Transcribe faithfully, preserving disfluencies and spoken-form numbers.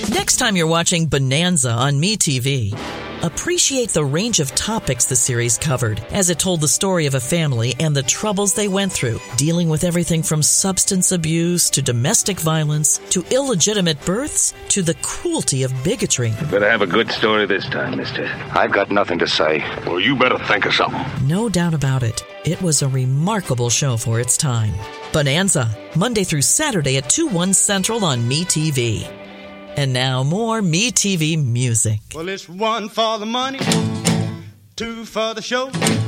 Next time you're watching Bonanza on MeTV, appreciate the range of topics the series covered, as it told the story of a family and the troubles they went through, dealing with everything from substance abuse to domestic violence to illegitimate births to the cruelty of bigotry. You better have a good story this time, mister. I've got nothing to say. Well, you better think of something. No doubt about it. It was a remarkable show for its time. Bonanza, Monday through Saturday at two, one Central on MeTV. And now more MeTV music. Well, it's one for the money, two for the show.